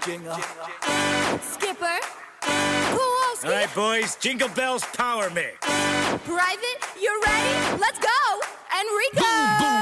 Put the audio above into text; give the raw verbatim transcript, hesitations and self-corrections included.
Jingle. Skipper. Kowalski. All right, boys, Jingle Bells Power Me. Private, you ready? Let's go!